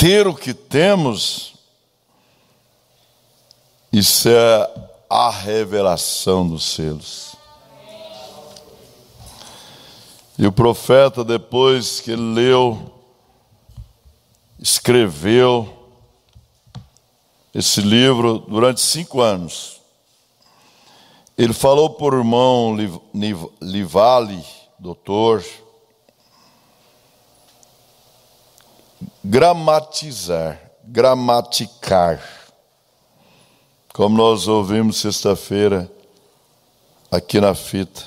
ter o que temos, isso é a revelação dos selos. E o profeta, depois que ele leu, escreveu esse livro durante 5 anos, ele falou por irmão Livale, doutor, gramaticar, como nós ouvimos sexta-feira aqui na fita.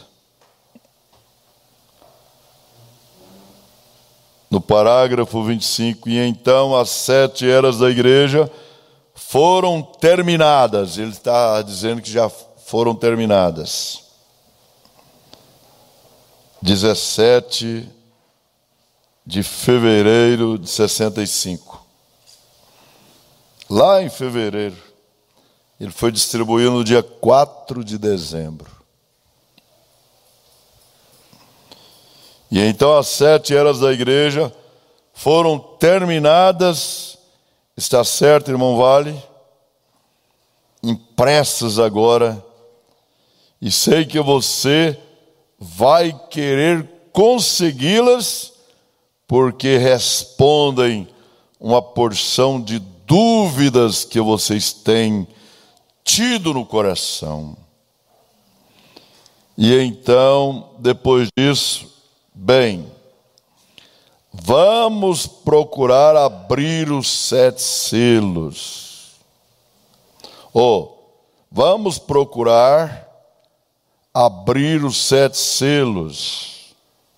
No parágrafo 25, e então as 7 eras da igreja foram terminadas. Ele está dizendo que já foram terminadas. 17 de fevereiro de 65. Lá em fevereiro, ele foi distribuído no dia 4 de dezembro. E então as 7 eras da igreja foram terminadas, está certo, irmão Vale? Impressas agora, e sei que você vai querer consegui-las, porque respondem uma porção de dúvidas que vocês têm tido no coração. E então, depois disso, bem, vamos procurar abrir os 7 selos. Vamos procurar abrir os 7 selos.